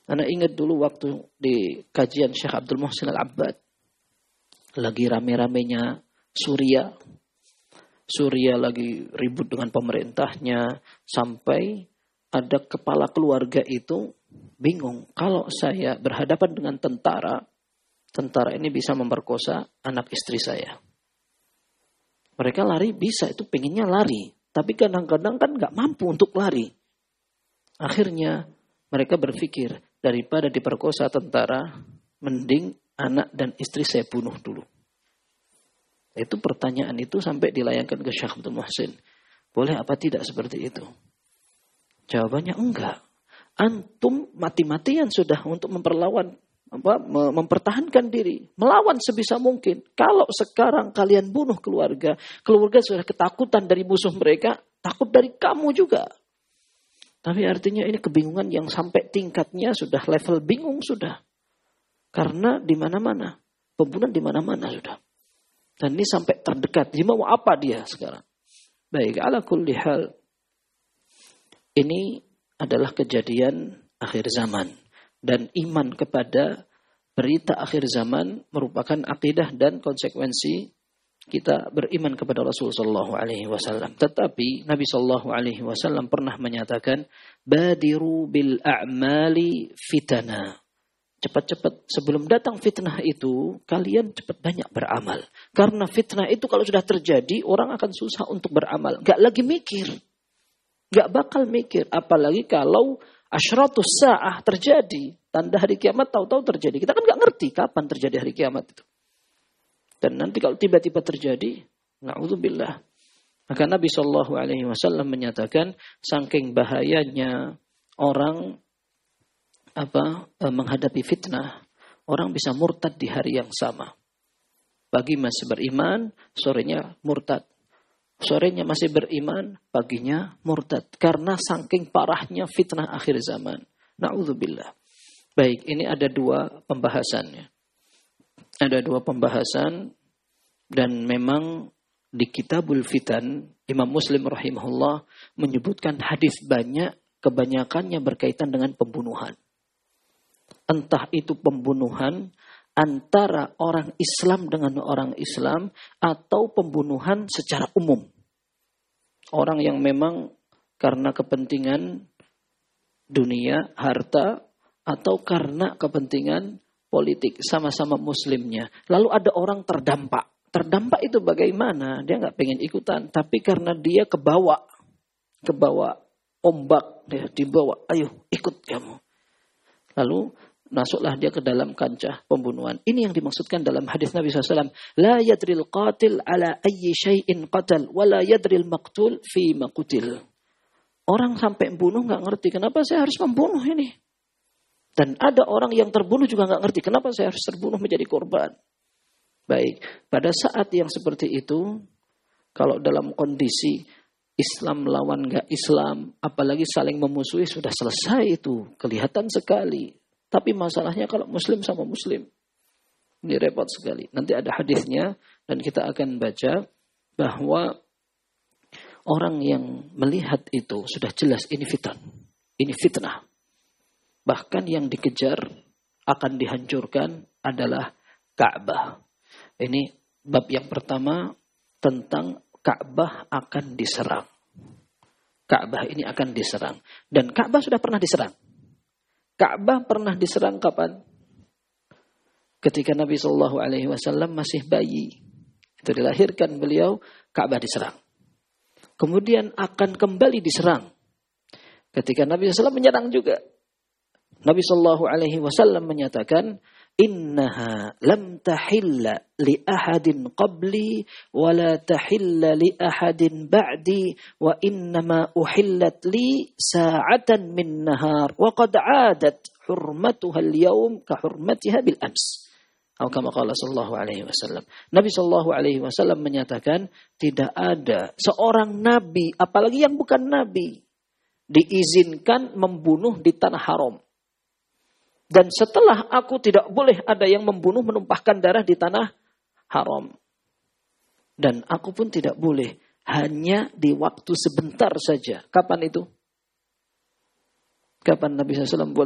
Ana ingat dulu waktu di kajian Syekh Abdul Muhsin Al-Abbad, lagi rame-ramenya Suriah. Suriah lagi ribut dengan pemerintahnya, sampai ada kepala keluarga itu bingung, kalau saya berhadapan dengan tentara ini bisa memperkosa anak istri saya. Mereka lari bisa, itu pengennya lari, tapi kadang-kadang kan gak mampu untuk lari. Akhirnya mereka berpikir, daripada diperkosa tentara, mending anak dan istri saya bunuh dulu. Itu pertanyaan itu sampai dilayangkan ke Syekh Abdul Muhsin. Boleh apa tidak seperti itu? Jawabannya enggak. Antum mati-matian sudah untuk mempertahankan diri. Melawan sebisa mungkin. Kalau sekarang kalian bunuh keluarga sudah ketakutan dari musuh mereka, takut dari kamu juga. Tapi artinya ini kebingungan yang sampai tingkatnya sudah level bingung sudah. Karena di mana-mana. Pembunuhan di mana-mana sudah. Dan ini sampai terdekat. Dia mau apa dia sekarang? Baik, ala kulli hal. Ini adalah kejadian akhir zaman. Dan iman kepada berita akhir zaman merupakan akidah dan konsekuensi kita beriman kepada Rasulullah SAW. Tetapi Nabi SAW pernah menyatakan, badiru bil a'mali fitana. Cepat-cepat sebelum datang fitnah itu, kalian cepat banyak beramal. Karena fitnah itu kalau sudah terjadi, orang akan susah untuk beramal. Gak lagi mikir. Gak bakal mikir. Apalagi kalau asyratus sa'ah terjadi. Tanda hari kiamat tahu-tahu terjadi. Kita kan gak ngerti kapan terjadi hari kiamat itu. Dan nanti kalau tiba-tiba terjadi, na'udzubillah. Maka Nabi SAW menyatakan, saking bahayanya orang menghadapi fitnah, orang bisa murtad di hari yang sama. Pagi masih beriman, sorenya murtad. Sorenya masih beriman, paginya murtad. Karena saking parahnya fitnah akhir zaman. Na'udzubillah. Baik, ini ada dua pembahasannya. Ada dua pembahasan, dan memang di Kitabul Fitan, Imam Muslim rahimahullah menyebutkan hadis banyak, kebanyakannya berkaitan dengan pembunuhan. Entah itu pembunuhan antara orang Islam dengan orang Islam, atau pembunuhan secara umum. Orang yang memang karena kepentingan dunia, harta, atau karena kepentingan politik, sama-sama muslimnya. Lalu ada orang terdampak. Terdampak itu bagaimana? Dia gak pengen ikutan, tapi karena dia kebawa ombak, dia dibawa, ayo ikut kamu. Lalu masuklah dia ke dalam kancah pembunuhan. Ini yang dimaksudkan dalam hadis Nabi SAW. La yadril qatil ala ayyi syai'in qatal, wa la yadril maqtul fi maqutil. Orang sampai bunuh gak ngerti, kenapa saya harus membunuh ini? Dan ada orang yang terbunuh juga gak ngerti, kenapa saya harus terbunuh menjadi korban? Baik, pada saat yang seperti itu, kalau dalam kondisi Islam lawan gak Islam, apalagi saling memusuhi, sudah selesai itu. Kelihatan sekali. Tapi masalahnya kalau muslim sama muslim, ini repot sekali. Nanti ada hadisnya dan kita akan baca bahwa orang yang melihat itu sudah jelas ini fitnah. Bahkan yang dikejar akan dihancurkan adalah Ka'bah. Ini bab yang pertama tentang Ka'bah akan diserang. Ka'bah ini akan diserang. Dan Ka'bah sudah pernah diserang. Ka'bah pernah diserang kapan? Ketika Nabi SAW masih bayi. Itu dilahirkan beliau, Ka'bah diserang. Kemudian akan kembali diserang. Ketika Nabi SAW menyerang juga. Nabi SAW menyatakan, innaha lam tahilla li ahadin qabli wa la tahilla li ahadin ba'di wa innama uhillat li sa'atan min nahar wa qad 'adat hurmatuha al-yawm ka hurmatiha bil ams. Atau kama qala sallallahu alaihi wasallam. Nabi sallallahu alaihi wasallam menyatakan tidak ada seorang nabi, apalagi yang bukan nabi, diizinkan membunuh di tanah haram. Dan setelah aku tidak boleh ada yang membunuh menumpahkan darah di tanah haram. Dan aku pun tidak boleh, hanya di waktu sebentar saja. Kapan itu? Kapan Nabi SAW boleh